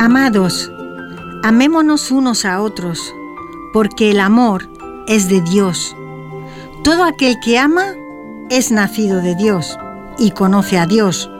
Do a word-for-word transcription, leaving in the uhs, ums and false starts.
Amados, amémonos unos a otros, porque el amor es de Dios. Todo aquel que ama es nacido de Dios y conoce a Dios.